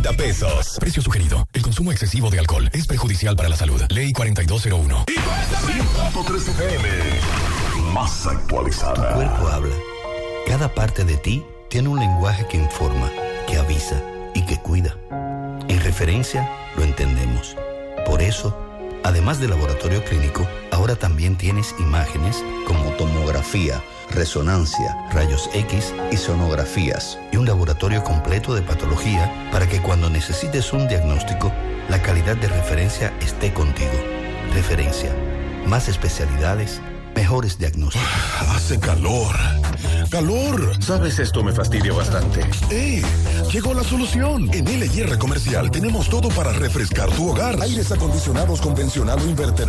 50 pesos. Precio sugerido. El consumo excesivo de alcohol es perjudicial para la salud. Ley 4201. 100.3 FM. Más actualizada. Tu cuerpo habla. Cada parte de ti tiene un lenguaje que informa, que avisa y que cuida. En Referencia lo entendemos. Por eso, además del laboratorio clínico, ahora también tienes imágenes como tomografía, resonancia, rayos X y sonografías, y un laboratorio completo de patología para que cuando necesites un diagnóstico, la calidad de Referencia esté contigo. Referencia. Más especialidades, mejores diagnósticos. Hace calor. ¡Calor! Sabes, esto me fastidia bastante. Llegó la solución. En LIR Comercial tenemos todo para refrescar tu hogar. Aires acondicionados convencional o inverter